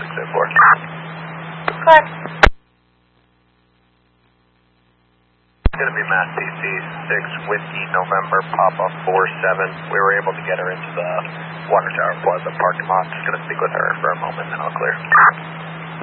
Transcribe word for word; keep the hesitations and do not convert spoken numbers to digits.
six oh four. Good. It's going to be Mass P C six Whiskey November Papa four seven. We were able to get her into the Water Tower Plaza parking lot. Just going to speak with her for a moment, then I'll clear.